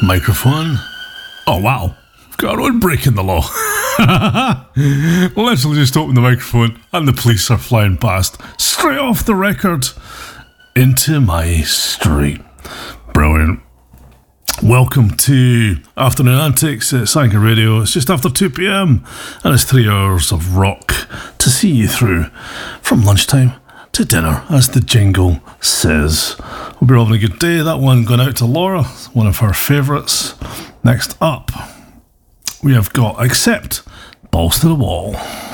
Microphone. Oh, wow. Got on breaking the law. Literally just opened the microphone and the police are flying past, straight off the record, into my street. Brilliant. Welcome to Afternoon Antics at Sanka Radio. It's just after 2 p.m. and it's 3 hours of rock to see you through from lunchtime to dinner, as the jingle says. Hope you're having a good day. That one going out to Laura, one of her favourites. Next up, we have got Accept, Balls to the Wall.